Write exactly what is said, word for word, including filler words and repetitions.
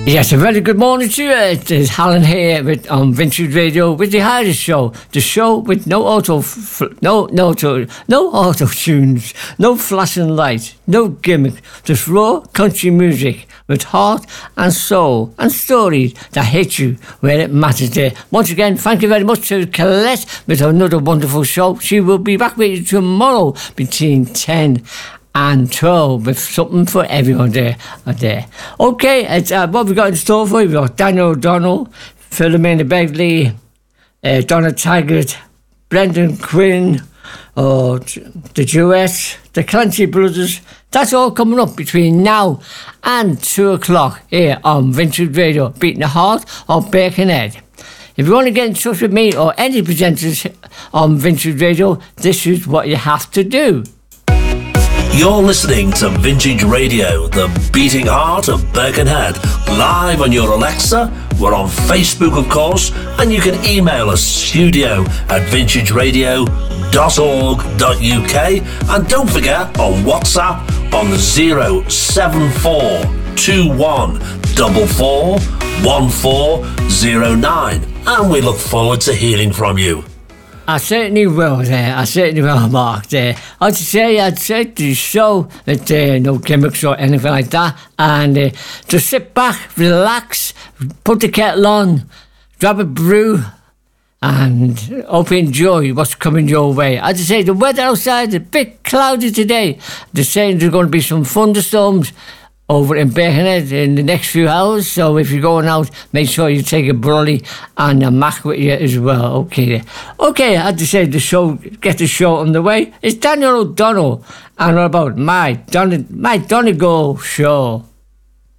Yes, a very good morning to you. It is Alan here with, on Vintage Radio with the Hardest Show. The show with no auto, f- no, no, auto, no auto tunes, no flashing lights, no gimmick, just raw country music with heart and soul and stories that hit you where it matters there. Once again, thank you very much to Colette with another wonderful show. She will be back with you tomorrow between ten and twelve with something for everyone there. there. Okay, it's, uh, what we got in store for you? We've got Daniel O'Donnell, Philomena Begley, uh, Donna Taggart, Brendan Quinn, uh, the Duets, the Clancy Brothers. That's all coming up between now and two o'clock here on Vintage Radio, beating the heart of Birkenhead. If you want to get in touch with me or any presenters on Vintage Radio, this is what you have to do. You're listening to Vintage Radio, the beating heart of Birkenhead, live on your Alexa. We're on Facebook, of course, and you can email us, studio at vintage radio dot org dot U K. And don't forget, on WhatsApp, on zero seven four two one four four one four zero nine. And we look forward to hearing from you. I certainly will there, I certainly will, Mark there. I'd say, I'd say to the show that uh, no gimmicks or anything like that, and uh, just sit back, relax, put the kettle on, grab a brew, and hope you enjoy what's coming your way. As I say, the weather outside is a bit cloudy today. They're saying there's going to be some thunderstorms over in Birkenhead in the next few hours, so if you're going out, make sure you take a brolly and a Mac with you as well. Okay, okay. I had to say the show, get the show on the way. It's Daniel O'Donnell, and all about my Don, my Donegal show.